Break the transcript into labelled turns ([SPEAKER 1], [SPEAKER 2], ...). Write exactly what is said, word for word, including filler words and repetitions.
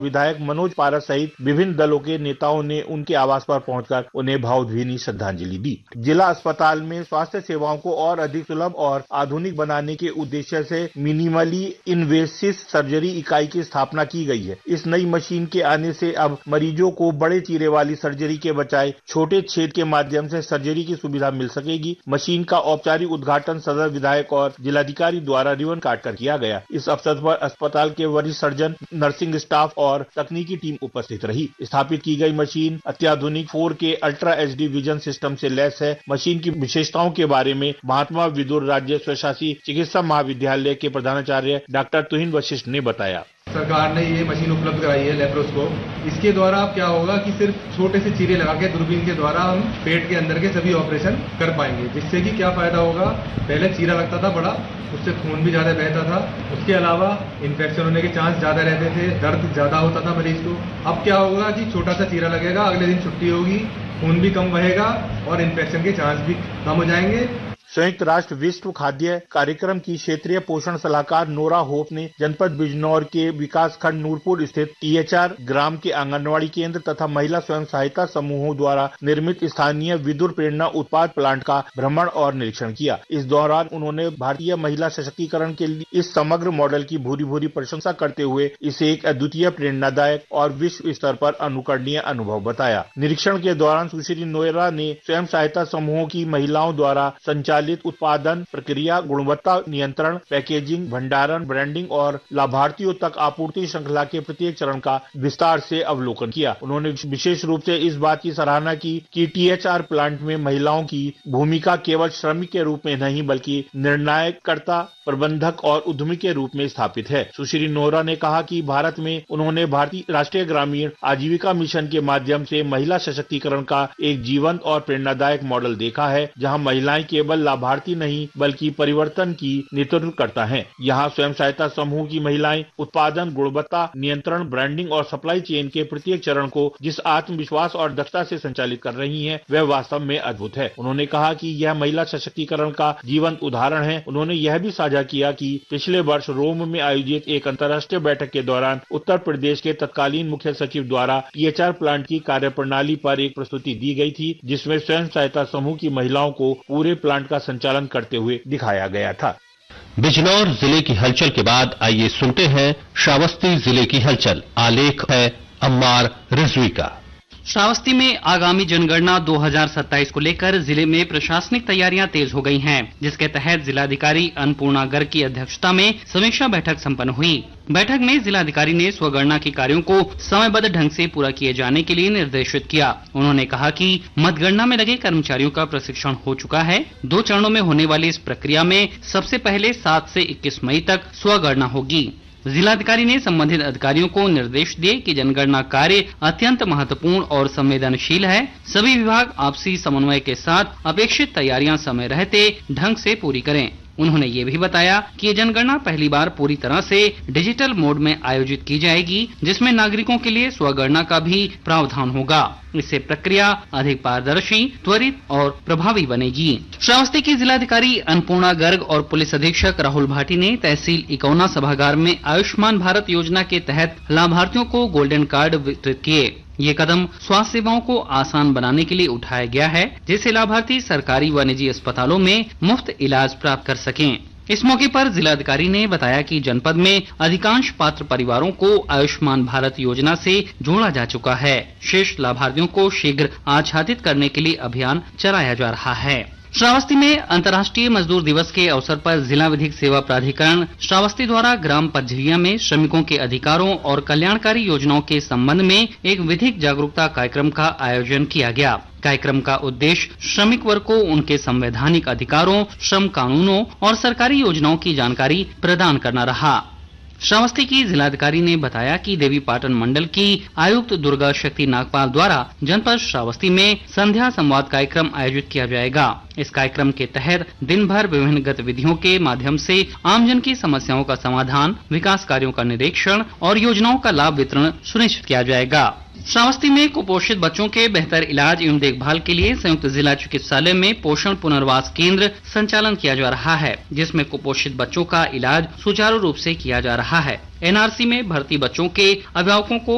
[SPEAKER 1] विधायक मनोज पारस सहित विभिन्न दलों के नेताओं ने उनके आवास पर पहुंचकर उन्हें भावभीनी श्रद्धांजलि दी। जिला अस्पताल में स्वास्थ्य सेवाओं को और अधिक सुलभ और आधुनिक बनाने के उद्देश्य से मिनिमली इन्वेसिव सर्जरी इकाई की स्थापना की गई है। इस नई मशीन के आने से अब मरीजों को बड़े चीरे वाली सर्जरी के बजाय छोटे छेद के माध्यम से सर्जरी की सुविधा मिल सकेगी। मशीन का औपचारिक उद्घाटन सदर विधायक और जिलाधिकारी द्वारा रिबन काटकर किया गया। इस अवसर पर अस्पताल के वरिष्ठ सर्जन, नर्सिंग स्टाफ और तकनीकी टीम उपस्थित रही। स्थापित की गई मशीन अत्याधुनिक फोर के ultra H D vision system से लैस है। मशीन की विशेषताओं के बारे में महात्मा विदुर राज्य स्वशासी चिकित्सा महाविद्यालय के प्रधानाचार्य डॉक्टर तुहिन वशिष्ठ ने बताया।
[SPEAKER 2] सरकार ने ये मशीन उपलब्ध कराई है लेप्रोस्कोप। इसके द्वारा अब क्या होगा कि सिर्फ छोटे से चीरे लगा के दूरबीन के द्वारा हम पेट के अंदर के सभी ऑपरेशन कर पाएंगे, जिससे कि क्या फायदा होगा। पहले चीरा लगता था बड़ा, उससे खून भी ज्यादा बहता था, उसके अलावा इन्फेक्शन होने के चांस ज्यादा रहते थे, दर्द ज्यादा होता था मरीज को। अब क्या होगा कि छोटा सा चीरा लगेगा, अगले दिन छुट्टी होगी, खून भी कम बहेगा और इन्फेक्शन के चांस भी कम हो जाएंगे।
[SPEAKER 1] संयुक्त राष्ट्र विश्व खाद्य कार्यक्रम की क्षेत्रीय पोषण सलाहकार नोरा होप ने जनपद बिजनौर के विकास खंड नूरपुर स्थित टी एच आर ग्राम के आंगनवाड़ी केंद्र तथा महिला स्वयं सहायता समूहों द्वारा निर्मित स्थानीय विदुर प्रेरणा उत्पाद प्लांट का भ्रमण और निरीक्षण किया। इस दौरान उन्होंने भारतीय महिला सशक्तिकरण के लिए इस समग्र मॉडल की भूरी भूरी प्रशंसा करते हुए इसे एक अद्वितीय, प्रेरणादायक और विश्व स्तर पर अनुकरणीय अनुभव बताया। निरीक्षण के दौरान सुश्री नोरा ने स्वयं सहायता समूहों की महिलाओं द्वारा संचालित उत्पादन प्रक्रिया, गुणवत्ता नियंत्रण, पैकेजिंग, भंडारण, ब्रांडिंग और लाभार्थियों तक आपूर्ति श्रृंखला के प्रत्येक चरण का विस्तार से अवलोकन किया। उन्होंने विशेष रूप से इस बात की सराहना की कि टी एच आर प्लांट में महिलाओं की भूमिका केवल श्रमिक के रूप में नहीं बल्कि निर्णायकर्ता, प्रबंधक और उद्यमी के रूप में स्थापित है। सुश्री नोरा ने कहा कि भारत में उन्होंने भारतीय राष्ट्रीय ग्रामीण आजीविका मिशन के माध्यम से महिला सशक्तिकरण का एक जीवंत और प्रेरणादायक मॉडल देखा है, जहां महिलाएं केवल लाभार्थी नहीं बल्कि परिवर्तन की नेतृत्व करता है। यहाँ स्वयं सहायता समूह की महिलाएं उत्पादन, गुणवत्ता नियंत्रण, ब्रांडिंग और सप्लाई चेन के प्रत्येक चरण को जिस आत्मविश्वास और दक्षता से संचालित कर रही हैं, वह वास्तव में अद्भुत है। उन्होंने कहा कि यह महिला सशक्तिकरण का जीवंत उदाहरण है। उन्होंने यह भी साझा किया कि पिछले वर्ष रोम में आयोजित एक अंतर्राष्ट्रीय बैठक के दौरान उत्तर प्रदेश के तत्कालीन मुख्य सचिव द्वारा टी एच आर प्लांट की कार्यप्रणाली पर एक प्रस्तुति दी गई थी, जिसमें स्वयं सहायता समूह की महिलाओं को पूरे प्लांट का संचालन करते हुए दिखाया गया था।
[SPEAKER 3] बिजनौर जिले की हलचल के बाद आइए सुनते हैं श्रावस्ती जिले की हलचल। आलेख है अम्मार रिजवी का।
[SPEAKER 4] श्रावस्ती में आगामी जनगणना दो हज़ार सत्ताईस को लेकर जिले में प्रशासनिक तैयारियां तेज हो गई हैं, जिसके तहत जिलाधिकारी अन्नपूर्णा गर्ग की अध्यक्षता में समीक्षा बैठक संपन्न हुई। बैठक में जिलाधिकारी ने स्वगणना के कार्यों को समयबद्ध ढंग से पूरा किए जाने के लिए निर्देशित किया। उन्होंने कहा कि मतगणना में लगे कर्मचारियों का प्रशिक्षण हो चुका है। दो चरणों में होने वाली इस प्रक्रिया में सबसे पहले सात से इक्कीस मई तक स्वगणना होगी। जिलाधिकारी ने संबंधित अधिकारियों को निर्देश दिए कि जनगणना कार्य अत्यंत महत्वपूर्ण और संवेदनशील है। सभी विभाग आपसी समन्वय के साथ अपेक्षित तैयारियां समय रहते ढंग से पूरी करें। उन्होंने ये भी बताया कि ये जनगणना पहली बार पूरी तरह से डिजिटल मोड में आयोजित की जाएगी, जिसमें नागरिकों के लिए स्वगणना का भी प्रावधान होगा। इससे प्रक्रिया अधिक पारदर्शी, त्वरित और प्रभावी बनेगी। श्रावस्ती की जिलाधिकारी अन्नपूर्णा गर्ग और पुलिस अधीक्षक राहुल भाटी ने तहसील इकौना सभागार में आयुष्मान भारत योजना के तहत लाभार्थियों को गोल्डन कार्ड वितरित किए। ये कदम स्वास्थ्य सेवाओं को आसान बनाने के लिए उठाया गया है, जिससे लाभार्थी सरकारी व निजी अस्पतालों में मुफ्त इलाज प्राप्त कर सकें। इस मौके पर जिलाधिकारी ने बताया कि जनपद में अधिकांश पात्र परिवारों को आयुष्मान भारत योजना से जोड़ा जा चुका है। शेष लाभार्थियों को शीघ्र आच्छादित करने के लिए अभियान चलाया जा रहा है। श्रावस्ती में अंतर्राष्ट्रीय मजदूर दिवस के अवसर पर जिला विधिक सेवा प्राधिकरण श्रावस्ती द्वारा ग्राम पझरिया में श्रमिकों के अधिकारों और कल्याणकारी योजनाओं के संबंध में एक विधिक जागरूकता कार्यक्रम का आयोजन किया गया। कार्यक्रम का उद्देश्य श्रमिक वर्ग को उनके संवैधानिक अधिकारों, श्रम कानूनों और सरकारी योजनाओं की जानकारी प्रदान करना रहा। श्रावस्ती की जिलाधिकारी ने बताया कि देवी पाटन मंडल की आयुक्त दुर्गा शक्ति नागपाल द्वारा जनपद श्रावस्ती में संध्या संवाद कार्यक्रम आयोजित किया जाएगा। इस कार्यक्रम के तहत दिन भर विभिन्न गतिविधियों के माध्यम से आमजन की समस्याओं का समाधान, विकास कार्यों का निरीक्षण और योजनाओं का लाभ वितरण सुनिश्चित किया जाएगा। श्रावस्ती में कुपोषित बच्चों के बेहतर इलाज एवं देखभाल के लिए संयुक्त जिला चिकित्सालय में पोषण पुनर्वास केंद्र संचालन किया जा रहा है, जिसमें कुपोषित बच्चों का इलाज सुचारू रूप से किया जा रहा है। एन आर सी में भर्ती बच्चों के अभिभावकों को